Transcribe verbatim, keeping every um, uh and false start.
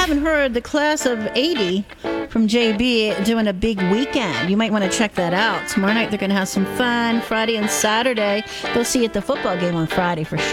haven't heard, the class of eighty from J B doing a big weekend. You might want to check that out. Tomorrow night they're going to have some fun. Friday and Saturday, they'll see you at the football game on Friday for sure.